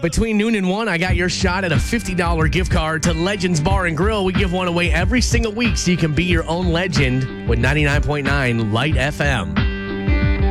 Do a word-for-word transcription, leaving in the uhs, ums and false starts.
between noon and one, I got your shot at a fifty dollars gift card to Legends Bar and Grill. We give one away every single week so you can be your own legend with ninety-nine point nine Light F M.